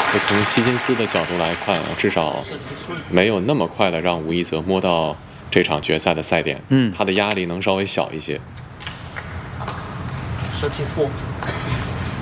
从希金斯的角度来看，至少没有那么快的让吴一泽摸到这场决赛的赛点，他的压力能稍微小一些。 34